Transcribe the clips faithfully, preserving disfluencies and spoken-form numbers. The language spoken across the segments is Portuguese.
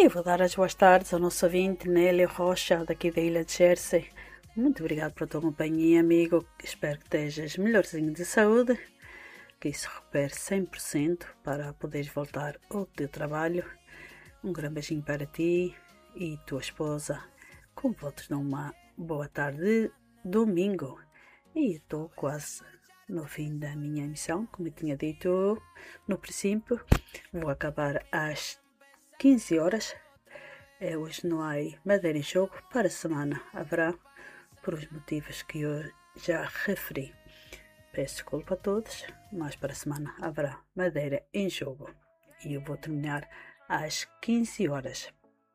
E vou dar as boas tardes ao nosso ouvinte Nélio Rocha, daqui da Ilha de Jersey. Muito obrigado pela tua companhia, amigo. Espero que estejas melhorzinho de saúde, que isso recupere cem por cento para poderes voltar ao teu trabalho. Um grande beijinho para ti e tua esposa, com votos de uma boa tarde de domingo. E estou quase no fim da minha emissão, como eu tinha dito no princípio. Vou acabar às quinze horas. É, hoje não há Madeira em jogo. Para a semana haverá, por os motivos que eu já referi. Peço desculpa a todos, mas para a semana haverá Madeira em jogo. E eu vou terminar às quinze horas.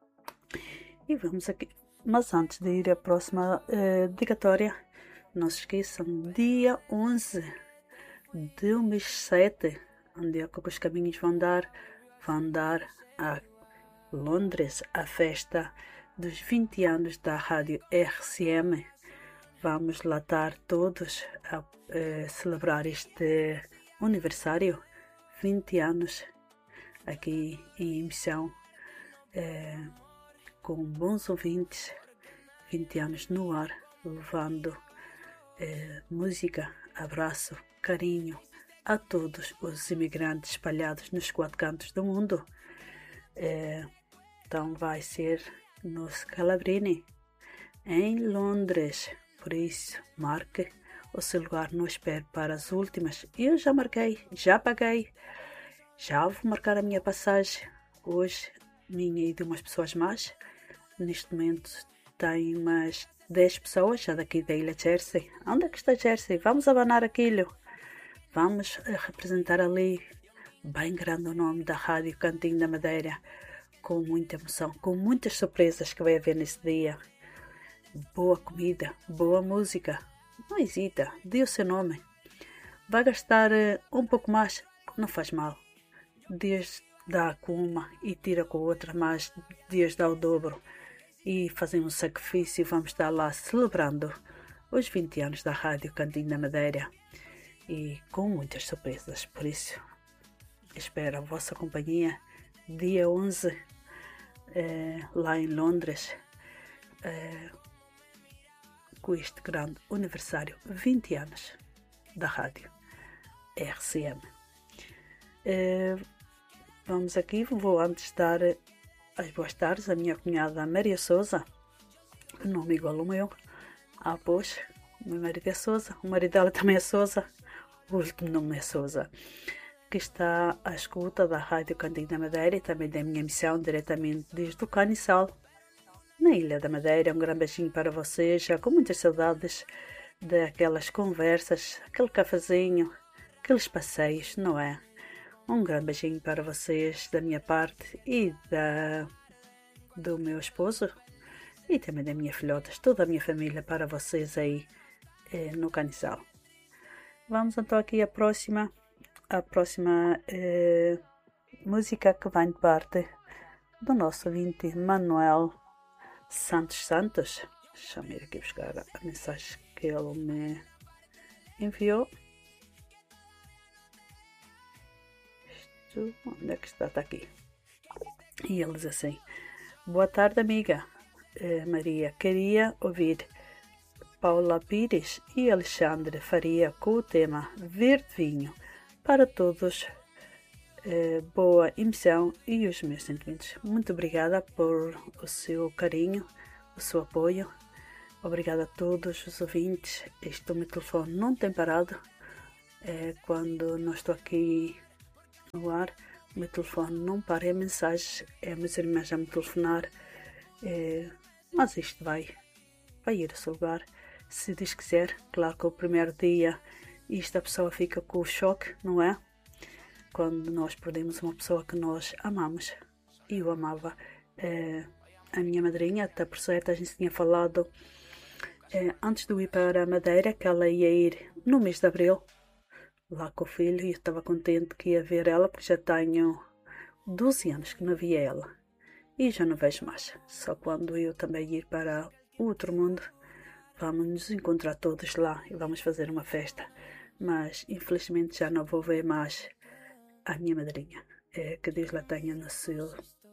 E vamos aqui. Mas antes de ir à próxima uh, dedicatória, não se esqueçam, dia onze do mês sete, onde é que os caminhos vão dar? Vão dar a Londres, a festa dos vinte anos da Rádio R C M. Vamos lá estar todos a uh, celebrar este aniversário, vinte anos aqui em emissão, uh, com bons ouvintes, vinte anos no ar, levando uh, música, abraço, carinho a todos os imigrantes espalhados nos quatro cantos do mundo. Uh, então vai ser no Scalabrini, em Londres. Por isso, marque o seu lugar, não espere para as últimas. Eu já marquei, já paguei, já vou marcar a minha passagem hoje, minha e de umas pessoas mais. Neste momento tem umas dez pessoas já daqui da Ilha de Jersey. Onde é que está Jersey? Vamos abanar aquilo. Vamos representar ali, bem grande o nome da Rádio Cantinho da Madeira, com muita emoção, com muitas surpresas que vai haver nesse dia. Boa comida, boa música. Não hesita, dê o seu nome. Vai gastar uh, um pouco mais, não faz mal. Deus dá com uma e tira com a outra, mas Deus dá o dobro. E fazemos um sacrifício e vamos estar lá celebrando os vinte anos da Rádio Cantinho da Madeira. E com muitas surpresas, por isso espero a vossa companhia dia onze, eh, lá em Londres, eh, com este grande aniversário, vinte anos da Rádio R C M. Eh, vamos aqui, vou antes dar as boas tardes à minha cunhada Maria Souza, nome igual ao meu. Ah, pois, o meu marido é Souza, o marido dela também é Souza, o último nome é Souza, que está à escuta da Rádio Cantinho da Madeira e também da minha missão diretamente desde o Caniçal, na Ilha da Madeira. Um grande beijinho para vocês, já com muitas saudades daquelas conversas, aquele cafezinho, aqueles passeios, não é? Um grande beijinho para vocês da minha parte e da, do meu esposo e também da minha filhota, toda a minha família, para vocês aí eh, no Caniçal. Vamos então aqui à próxima. A próxima eh, música, que vem de parte do nosso ouvinte Manuel Santos Santos. Deixa-me ir aqui buscar a mensagem que ele me enviou. Isto, onde é que está? Está aqui. E ele diz assim: boa tarde, amiga eh, Maria. Queria ouvir Paula Pires e Alexandre Faria com o tema Verde Vinho. Para todos, eh, boa emissão e os meus sentimentos. Muito obrigada por o seu carinho, o seu apoio. Obrigada a todos os ouvintes. Este meu telefone não tem parado. Eh, quando não estou aqui no ar, o meu telefone não para. É mensagens, é meus irmãos a me telefonar. Eh, mas isto vai, vai ir ao seu lugar, se Deus quiser. Claro que o primeiro dia isto a pessoa fica com o choque, não é? Quando nós perdemos uma pessoa que nós amamos. E eu amava eh, a minha madrinha, até por certo a gente tinha falado eh, antes de eu ir para a Madeira, que ela ia ir no mês de Abril, lá com o filho, e eu estava contente que ia ver ela, porque já tenho doze anos que não via ela. E já não vejo mais. Só quando eu também ir para outro mundo, vamos nos encontrar todos lá e vamos fazer uma festa. Mas infelizmente já não vou ver mais a minha madrinha. É, que Deus la tenha no seu,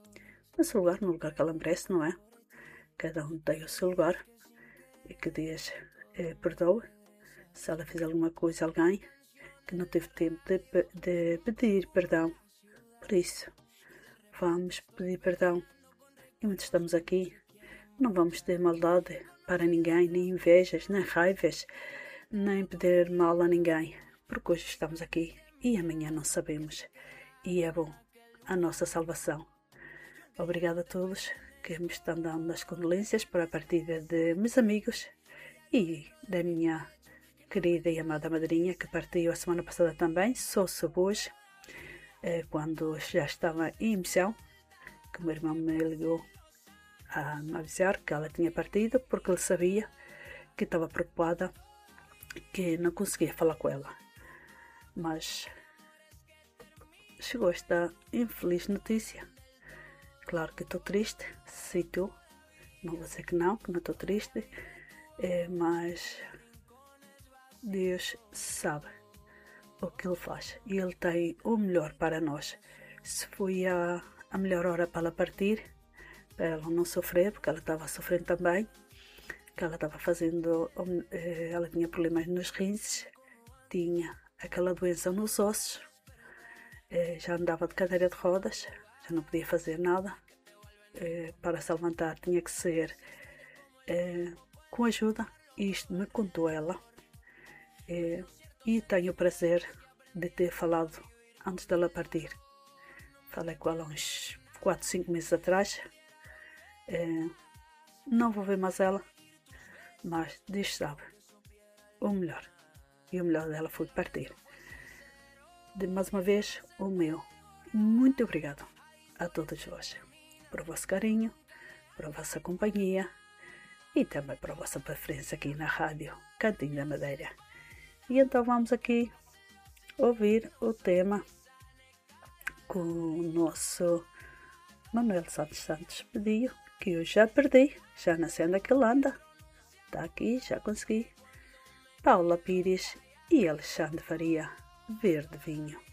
no seu lugar, no lugar que ela merece, não é? Cada um tem o seu lugar. E que Deus eh, perdoe se ela fez alguma coisa a alguém que não teve tempo de, de pedir perdão. Por isso, vamos pedir perdão. Enquanto estamos aqui, não vamos ter maldade para ninguém, nem invejas, nem raivas, nem pedir mal a ninguém, porque hoje estamos aqui e amanhã não sabemos. E é bom a nossa salvação. Obrigada a todos que me estão dando as condolências para a partida de meus amigos e da minha querida e amada madrinha que partiu a semana passada também. Só soube hoje, quando já estava em missão, que o meu irmão me ligou a me avisar que ela tinha partido, porque ele sabia que estava preocupada, que não conseguia falar com ela. Mas chegou esta infeliz notícia. Claro que estou triste, sei tu, não vou dizer que não, que não estou triste, é, mas Deus sabe o que Ele faz e Ele tem o melhor para nós. Se foi a, a melhor hora para ela partir, para ela não sofrer, porque ela estava sofrendo também, que ela estava fazendo, ela tinha problemas nos rins, tinha aquela doença nos ossos, já andava de cadeira de rodas, já não podia fazer nada, para se levantar tinha que ser com ajuda. Isto me contou ela, e tenho o prazer de ter falado antes dela partir. Falei com ela uns quatro, cinco meses atrás. Não vou ver mais ela, mas Deus sabe o melhor, e o melhor dela foi partir. De mais uma vez, o meu muito obrigado a todos vós por o vosso carinho, por a vossa companhia e também por a vossa preferência aqui na rádio Cantinho da Madeira. E então vamos aqui ouvir o tema que o nosso Manuel Santos Santos pediu, que eu já perdi, já na senda que ele anda. Está aqui, já consegui. Paula Pires e Alexandre Faria, Verde Vinho.